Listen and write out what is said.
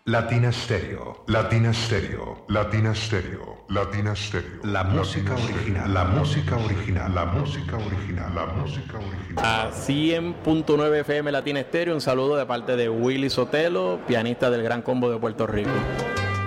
Latina Stereo, Latina Stereo, Latina Stereo, Latina Stereo. La música original, la música original, la música original, la música original. A 100.9 FM Latina Stereo, un saludo de parte de Willy Sotelo, pianista del Gran Combo de Puerto Rico.